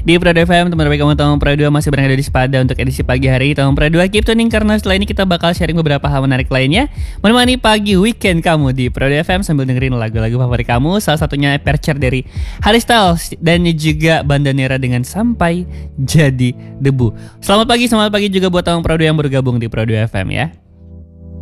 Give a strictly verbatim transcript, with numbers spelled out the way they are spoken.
Di Prado F M, teman-teman kamu Tahun Pro dua masih berada di Sepada untuk edisi pagi hari. Tahun Pro dua keep tuning karena setelah ini kita bakal sharing beberapa hal menarik lainnya menemani pagi weekend kamu di Prado F M sambil dengerin lagu-lagu favorit kamu. Salah satunya Percher dari Harry Styles dan juga Bandanera dengan Sampai Jadi Debu. Selamat pagi, selamat pagi juga buat Tahun Pro dua yang bergabung di Prado F M ya.